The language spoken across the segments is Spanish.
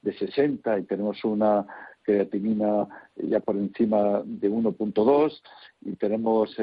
de 60 y tenemos una creatinina ya por encima de 1,2 y tenemos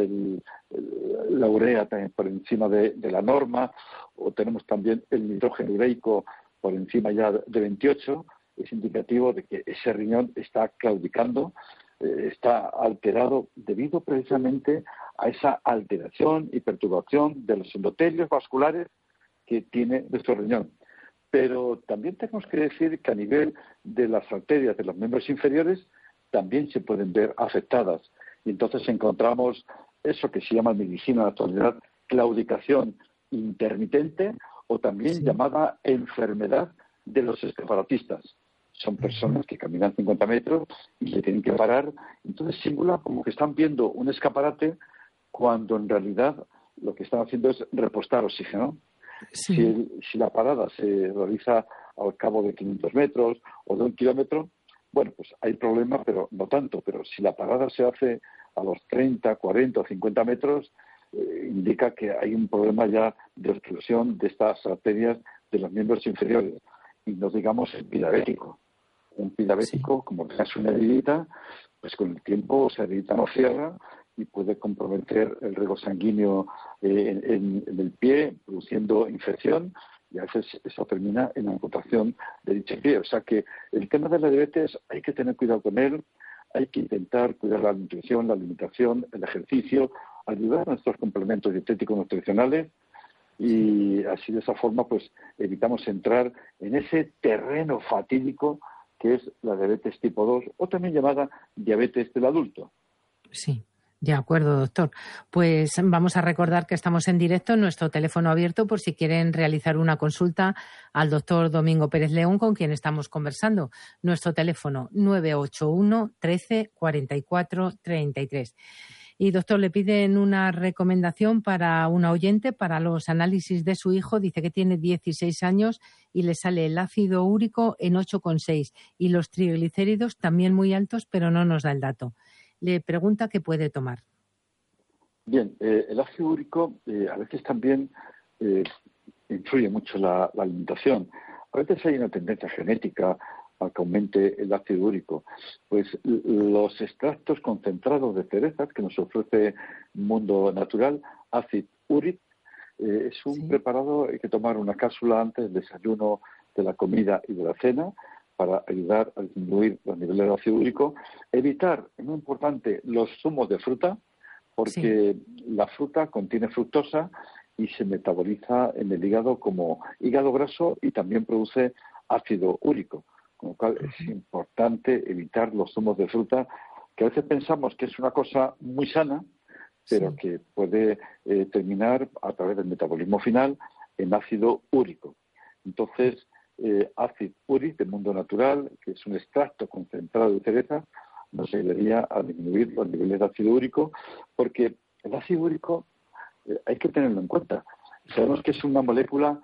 la urea también por encima de la norma, o tenemos también el nitrógeno ureico por encima ya de 28, es indicativo de que ese riñón está claudicando, está alterado debido precisamente a esa alteración y perturbación de los endotelios vasculares que tiene nuestro riñón. Pero también tenemos que decir que a nivel de las arterias de los miembros inferiores también se pueden ver afectadas. Y entonces encontramos eso que se llama en medicina en la actualidad claudicación intermitente o también llamada enfermedad de los escaparatistas. Son personas que caminan 50 metros y se tienen que parar. Entonces simula como que están viendo un escaparate cuando en realidad lo que están haciendo es repostar oxígeno. Sí. Si la parada se realiza al cabo de 500 metros o de 1 kilómetro, bueno, pues hay problema, pero no tanto. Pero si la parada se hace a los 30, 40 o 50 metros, indica que hay un problema ya de obstrucción de estas arterias de los miembros inferiores. Y no digamos el pie diabético. Un pie diabético, como tengas una heridita, pues con el tiempo esa heridita no cierra y puede comprometer el riego sanguíneo en el pie, produciendo infección, y a veces eso termina en la amputación de dicho pie. O sea que el tema de la diabetes hay que tener cuidado con él, hay que intentar cuidar la nutrición, la alimentación, el ejercicio, ayudar a nuestros complementos dietéticos nutricionales, y así de esa forma pues evitamos entrar en ese terreno fatídico que es la diabetes tipo 2 o también llamada diabetes del adulto. Sí. De acuerdo, doctor. Pues vamos a recordar que estamos en directo en nuestro teléfono abierto por si quieren realizar una consulta al doctor Domingo Pérez León, con quien estamos conversando. Nuestro teléfono 981 13 44 33. Y, doctor, le piden una recomendación para una oyente para los análisis de su hijo. Dice que tiene 16 años y le sale el ácido úrico en 8,6 y los triglicéridos también muy altos, pero no nos da el dato. Le pregunta qué puede tomar. Bien, el ácido úrico a veces también influye mucho la alimentación. A veces hay una tendencia genética a que aumente el ácido úrico. Pues los extractos concentrados de cerezas que nos ofrece Mundo Natural, Acid Uric, es un preparado, hay que tomar una cápsula antes del desayuno, de la comida y de la cena, para ayudar a disminuir los niveles de ácido úrico. Evitar, es muy importante, los zumos de fruta, porque la fruta contiene fructosa y se metaboliza en el hígado como hígado graso y también produce ácido úrico. Con lo cual es importante evitar los zumos de fruta, que a veces pensamos que es una cosa muy sana, pero que puede terminar a través del metabolismo final en ácido úrico. Entonces, Acid Uric de Mundo Natural, que es un extracto concentrado de cereza, nos ayudaría a disminuir los niveles de ácido úrico, porque el ácido úrico hay que tenerlo en cuenta. Sabemos que es una molécula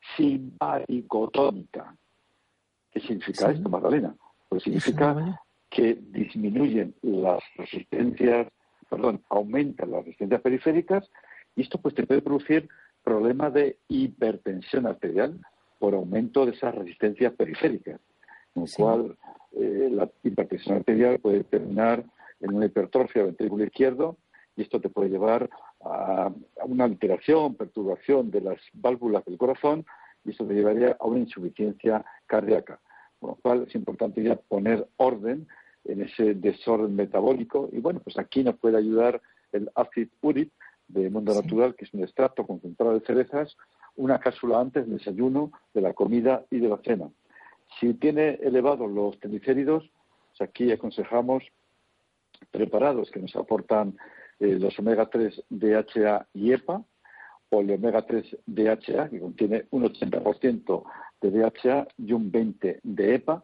simpaticotónica. ¿Qué significa esto, Magdalena? Pues significa que disminuyen las resistencias, aumentan las resistencias periféricas, y esto pues te puede producir problemas de hipertensión arterial por aumento de esas resistencias periféricas, con lo cual la hipertensión arterial puede terminar en una hipertrofia del ventrículo izquierdo, y esto te puede llevar a una alteración, perturbación de las válvulas del corazón, y esto te llevaría a una insuficiencia cardíaca. Con lo cual es importante ya poner orden en ese desorden metabólico, y bueno, pues aquí nos puede ayudar el Acid Uric de Mundo Natural, que es un extracto concentrado de cerezas, una cápsula antes del desayuno, de la comida y de la cena. Si tiene elevados los triglicéridos, pues aquí aconsejamos preparados que nos aportan los omega 3 DHA y EPA, o el omega 3 DHA, que contiene un 80% de DHA y un 20% de EPA,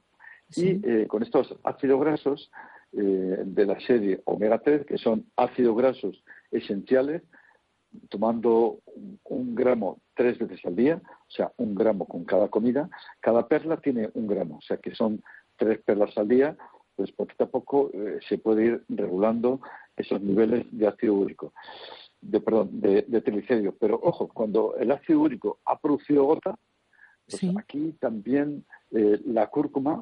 y con estos ácidos grasos de la serie omega 3, que son ácidos grasos esenciales, tomando 1 gramo 3 veces al día, o sea, 1 gramo con cada comida. Cada perla tiene 1 gramo, o sea que son 3 perlas al día, pues poquito a poco se puede ir regulando esos niveles de ácido úrico, de triglicéridos. Pero ojo, cuando el ácido úrico ha producido gota, pues aquí también la cúrcuma